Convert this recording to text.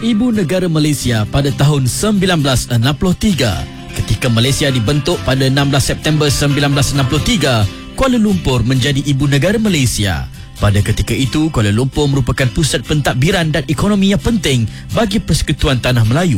Ibu negara Malaysia pada tahun 1963. Ketika Malaysia dibentuk pada 16 September 1963, Kuala Lumpur menjadi ibu negara Malaysia. Pada ketika itu, Kuala Lumpur merupakan pusat pentadbiran dan ekonomi yang penting bagi Persekutuan Tanah Melayu.